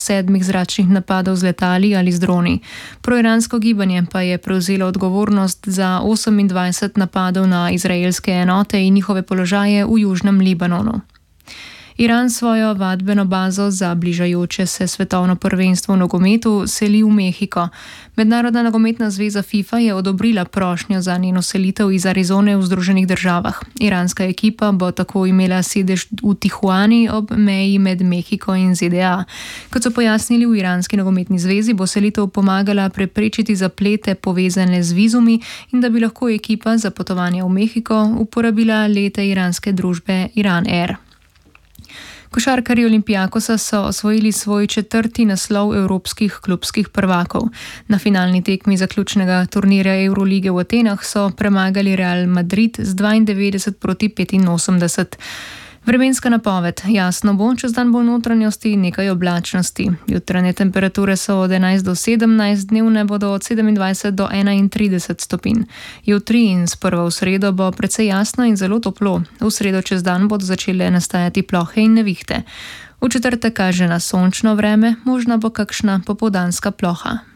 7 zračnih napadov z letali ali z droni. Proiransko gibanje pa je prevzelo odgovornost za 28 napadov na izraelske enote in njihove položaje v južnem Libanonu. Iran svojo vadbeno bazo za bližajoče se svetovno prvenstvo v nogometu seli v Mehiko. Mednarodna nogometna zveza FIFA je odobrila prošnjo za njeno selitev iz Arizone v Združenih državah. Iranska ekipa bo tako imela sedež v Tijuani ob meji med Mehiko in ZDA. Kot so pojasnili v Iranski nogometni zvezi, bo selitev pomagala preprečiti zaplete povezane z vizumi in da bi lahko ekipa za potovanje v Mehiko uporabila lete iranske družbe Iran Air. Košarkarji Olympiakosa so osvojili svoj 4. naslov evropskih klubskih prvakov. Na finalni tekmi zaključnega turnirja Evrolige v Atenah so premagali Real Madrid z 92-85. Vremenska napoved. Jasno bo, čez dan bo v notranjosti nekaj oblačnosti. Jutranje temperature so od 11 do 17, dnevne bodo od 27 do 31 stopinj. Jutri in sprva v sredo bo precej jasno in zelo toplo. V sredo čez dan bodo začele nastajati plohe in nevihte. V četrtek kaže na sončno vreme, možna bo kakšna popoldanska ploha.